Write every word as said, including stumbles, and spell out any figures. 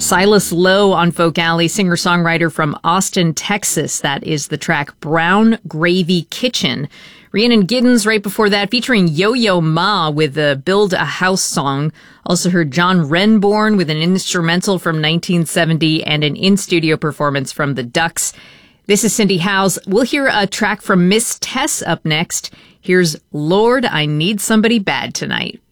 Silas Lowe on Folk Alley, singer-songwriter from Austin, Texas. That is the track Brown Gravy Kitchen. Rhiannon Giddens right before that, featuring Yo-Yo Ma with the Build a House song. Also heard John Renbourn with an instrumental from nineteen seventy and an in-studio performance from the Ducks. This is Cindy Howes. We'll hear a track from Miss Tess up next. Here's Lord, I Need Somebody Bad Tonight.